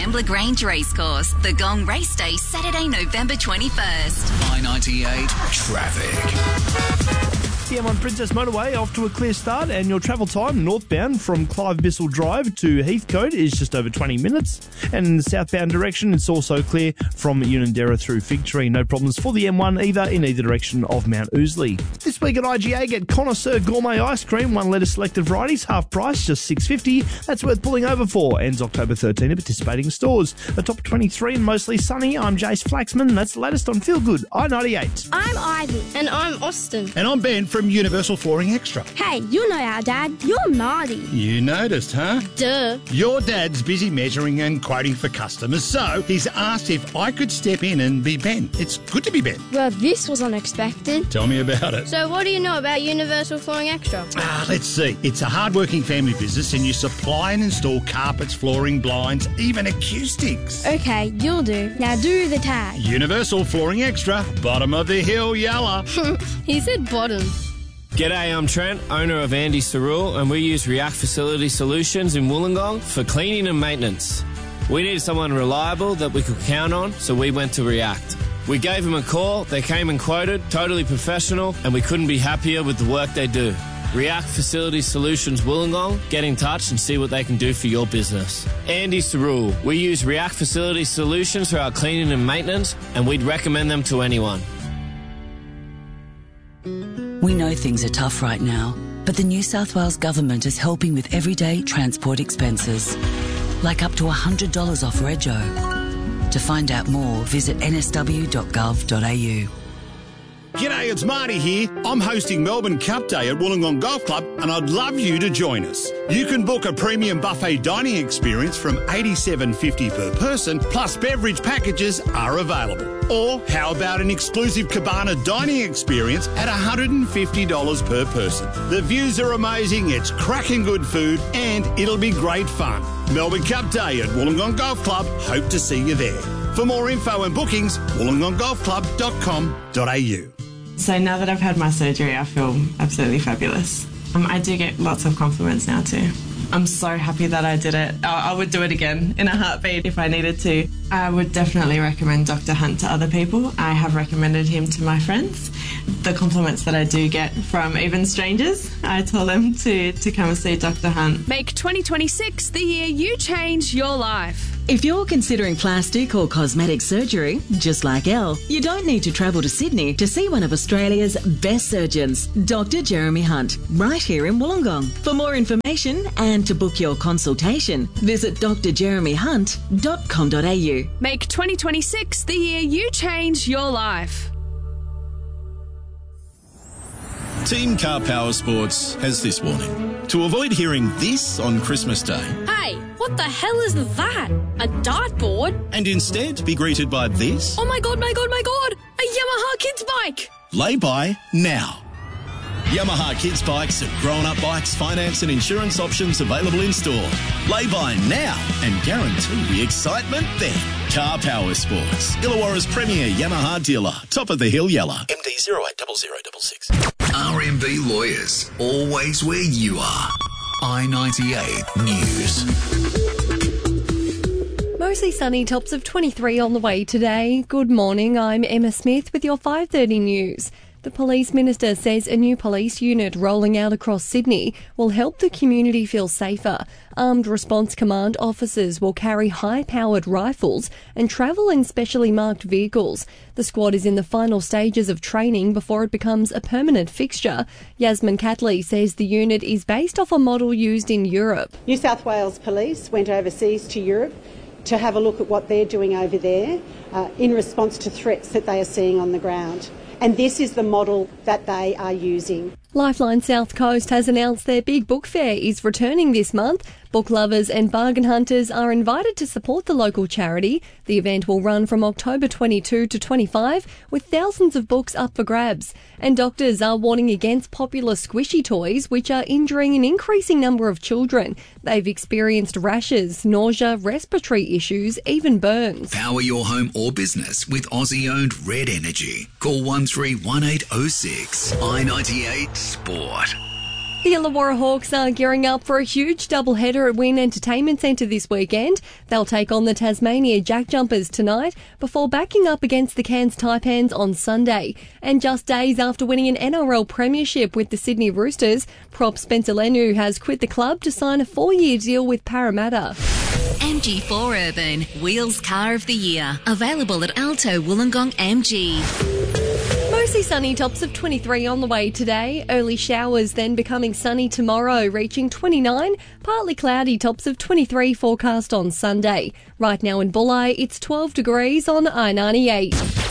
Kembla Grange Racecourse. The Gong Race Day, Saturday, November 21st. I-98 Traffic. The M1 Princess Motorway off to a clear start, and your travel time northbound from Clive Bissell Drive to Heathcote is just over 20 minutes. And in the southbound direction, it's also clear from Unanderra through Fig Tree. No problems for the M1 either in either direction of Mount Ousley. This week at IGA, get Connoisseur Gourmet Ice Cream, 1 litre selected varieties, half price, just $6.50. That's worth pulling over for. Ends October 13 at participating stores. The top 23 and mostly sunny. I'm Jace Flaxman. That's the latest on Feel Good, I-98. I'm Ivy. And I'm Austin. And I'm Ben from Universal Flooring Extra. Hey, you know our dad. You're Marty. You noticed, huh? Duh. Your dad's busy measuring and quoting for customers, so he's asked if I could step in and be Ben. It's good to be Ben. Well, this was unexpected. Tell me about it. So what do you know about Universal Flooring Extra? Let's see. It's a hard-working family business and you supply and install carpets, flooring, blinds, even acoustics. Okay, you'll do. Now do the tag. Universal Flooring Extra, bottom of the hill, Yalla. He said bottom. G'day, I'm Trent, owner of Andy Cerule, and we use React Facility Solutions in Wollongong for cleaning and maintenance. We needed someone reliable that we could count on, so we went to React. We gave them a call, they came and quoted, totally professional, and we couldn't be happier with the work they do. React Facility Solutions Wollongong, get in touch and see what they can do for your business. Andy Cerule, we use React Facility Solutions for our cleaning and maintenance, and we'd recommend them to anyone. We know things are tough right now, but the New South Wales Government is helping with everyday transport expenses, like up to $100 off Rego. To find out more, visit nsw.gov.au. G'day, it's Marty here. I'm hosting Melbourne Cup Day at Wollongong Golf Club and I'd love you to join us. You can book a premium buffet dining experience from $87.50 per person, plus beverage packages are available. Or how about an exclusive cabana dining experience at $150 per person? The views are amazing, it's cracking good food and it'll be great fun. Melbourne Cup Day at Wollongong Golf Club. Hope to see you there. For more info and bookings, wollongongolfclub.com.au. So now that I've had my surgery, I feel absolutely fabulous. I do get lots of compliments now too. I'm so happy that I did it. I would do it again in a heartbeat if I needed to. I would definitely recommend Dr. Hunt to other people. I have recommended him to my friends. The compliments that I do get from even strangers, I tell them to come and see Dr. Hunt. Make 2026 the year you change your life. If you're considering plastic or cosmetic surgery, just like Elle, you don't need to travel to Sydney to see one of Australia's best surgeons, Dr. Jeremy Hunt, right here in Wollongong. For more information and to book your consultation, visit drjeremyhunt.com.au. Make 2026 the year you change your life. Team Car Power Sports has this warning. To avoid hearing this on Christmas Day, Hey, what the hell is that? A dartboard? and instead be greeted by this, Oh my god, my god, my god! A Yamaha kids bike! lay by now. Yamaha Kids Bikes and grown-up bikes, finance and insurance options available in store. Lay by now and guarantee the excitement then. Car Power Sports, Illawarra's premier Yamaha dealer. Top of the hill, Yalla. MD 080066. RMB Lawyers, always where you are. I-98 News. Mostly sunny, tops of 23 on the way today. Good morning, I'm Emma Smith with your 5:30 news. The Police Minister says a new police unit rolling out across Sydney will help the community feel safer. Armed Response Command officers will carry high-powered rifles and travel in specially marked vehicles. The squad is in the final stages of training before it becomes a permanent fixture. Yasmin Catley says the unit is based off a model used in Europe. New South Wales Police went overseas to Europe to have a look at what they're doing over there in response to threats that they are seeing on the ground. And this is the model that they are using. Lifeline South Coast has announced their big book fair is returning this month. Book lovers and bargain hunters are invited to support the local charity. The event will run from October 22 to 25, with thousands of books up for grabs. And doctors are warning against popular squishy toys, which are injuring an increasing number of children. They've experienced rashes, nausea, respiratory issues, even burns. Power your home or business with Aussie-owned Red Energy. Call 131806. I-98 Sport. The Illawarra Hawks are gearing up for a huge doubleheader at Wynn Entertainment Centre this weekend. They'll take on the Tasmania Jack Jumpers tonight before backing up against the Cairns Taipans on Sunday. And just days after winning an NRL premiership with the Sydney Roosters, prop Spencer Leniu has quit the club to sign a 4-year deal with Parramatta. MG4 Urban, Wheels Car of the Year. Available at Alto Wollongong MG. Mostly sunny, tops of 23 on the way today. Early showers then becoming sunny tomorrow, reaching 29. Partly cloudy, tops of 23 forecast on Sunday. Right now in Bulli, it's 12 degrees on I-98.